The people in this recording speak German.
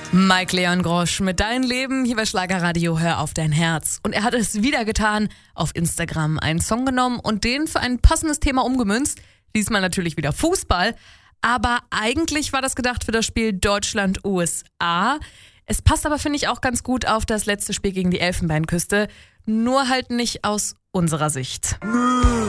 Mike Leon Grosch mit Dein Leben hier bei Schlagerradio, hör auf dein Herz. Und er hat es wieder getan, auf Instagram einen Song genommen und den für ein passendes Thema umgemünzt. Diesmal natürlich wieder Fußball, aber eigentlich war das gedacht für das Spiel Deutschland-USA. Es passt aber, finde ich, auch ganz gut auf das letzte Spiel gegen die Elfenbeinküste, nur halt nicht aus unserer Sicht.